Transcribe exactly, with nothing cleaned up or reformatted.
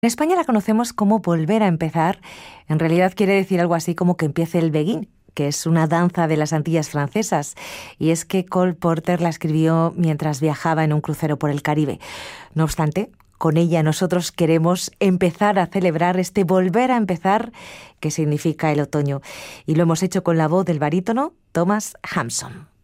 En España la conocemos como volver a empezar. En realidad quiere decir algo así como que empiece el beguín, que es una danza de las Antillas francesas. Y es que Cole Porter la escribió mientras viajaba en un crucero por el Caribe. No obstante, con ella nosotros queremos empezar a celebrar este volver a empezar que significa el otoño. Y lo hemos hecho con la voz del barítono Thomas Hampson.